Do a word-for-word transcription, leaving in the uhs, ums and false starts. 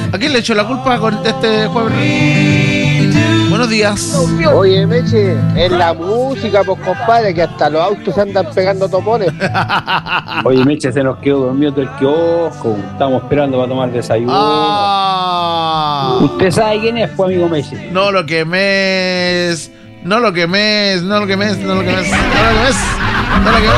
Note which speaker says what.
Speaker 1: ¿A quién le echo la culpa con este jueves? Buenos días.
Speaker 2: Oye, Meche, es la música, pues compadre, que hasta los autos andan pegando topones.
Speaker 3: Oye, Meche, se nos quedó dormido del kiosco. Estamos esperando para tomar desayuno.
Speaker 1: Ah.
Speaker 3: ¿Usted sabe quién es, pues, amigo Meche?
Speaker 1: No lo quemes. No lo quemes, no lo quemes, no lo quemes, no lo quemes, no lo quemes.